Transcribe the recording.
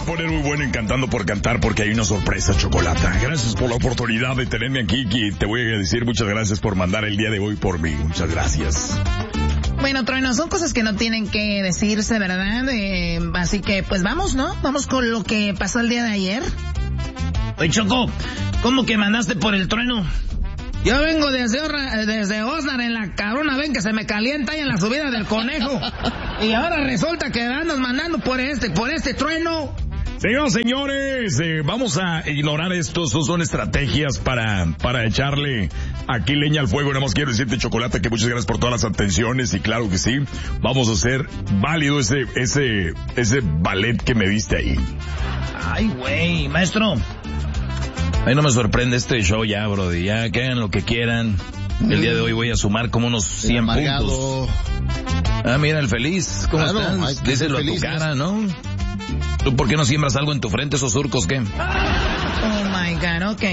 a poner muy bueno en Cantando por Cantar porque hay una sorpresa, Chocolata. Gracias por la oportunidad de tenerme aquí y te voy a decir muchas gracias por mandar el día de hoy por mí. Muchas gracias. Bueno, Trueno, son cosas que no tienen que decirse, ¿verdad? Así que, pues vamos, ¿no? Vamos con lo que pasó el día de ayer. Oye, Choco, ¿cómo que mandaste por el Trueno? Yo vengo desde Osnar en la cabrona, ven que se me calienta ahí en la subida del Conejo. Y ahora resulta que andas mandando por este Trueno. Señores, vamos a ignorar esto. Son estrategias para echarle aquí leña al fuego. Nada más quiero decirte, Chocolate, que muchas gracias por todas las atenciones y claro que sí, vamos a hacer válido ese ballet que me diste ahí. Ay, güey, maestro. Ay, no me sorprende este show ya, brody. Ya, que hagan lo que quieran. El día de hoy voy a sumar como unos 100 puntos. Ah, mira, el feliz. ¿Cómo estás? Díselo a tu cara, ¿no? ¿Tú por qué no siembras algo en tu frente, esos surcos, qué? Oh, my God, ok.